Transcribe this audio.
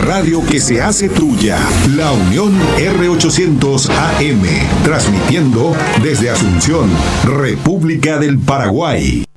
radio que se hace tuya. La Unión R800 AM, transmitiendo desde Asunción, República del Paraguay.